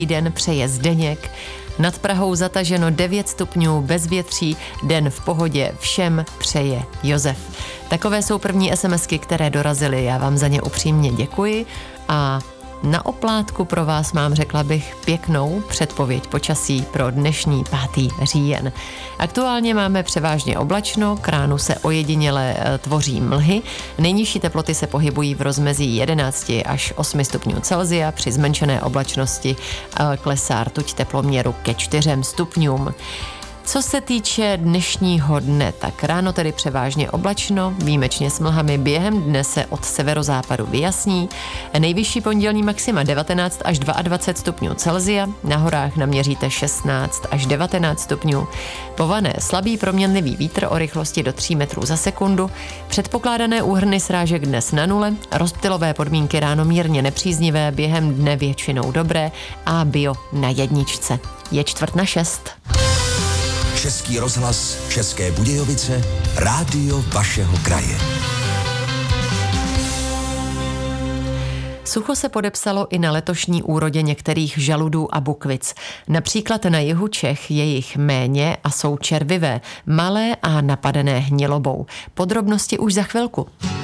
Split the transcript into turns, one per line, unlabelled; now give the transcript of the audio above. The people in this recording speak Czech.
Den přeje Zdeněk. Nad Prahou zataženo 9 stupňů, bezvětří, den v pohodě, všem přeje Josef. Takové jsou první SMSky, které dorazily, já vám za ně upřímně děkuji a na oplátku pro vás mám, řekla bych, pěknou předpověď počasí pro dnešní 5. říjen. Aktuálně máme převážně oblačno, k ránu se ojediněle tvoří mlhy, nejnižší teploty se pohybují v rozmezí 11 až 8 stupňů Celsia, při zmenšené oblačnosti klesá rtuť teploměru ke 4 stupňům. Co se týče dnešního dne, tak ráno tedy převážně oblačno, výjimečně s mlhami, během dne se od severozápadu vyjasní. Nejvyšší pondělní maxima 19 až 22 stupňů Celsia, na horách naměříte 16 až 19 stupňů. Pované slabý proměnlivý vítr o rychlosti do 3 metrů za sekundu, předpokládané úhrny srážek dnes na nule, rozptylové podmínky ráno mírně nepříznivé, během dne většinou dobré a bio na 1. Je 5:45.
Český rozhlas, České Budějovice, rádio vašeho kraje.
Sucho se podepsalo i na letošní úrodě některých žaludů a bukvic. Například na jihu Čech je jich méně a jsou červivé, malé a napadené hnilobou. Podrobnosti už za chvilku.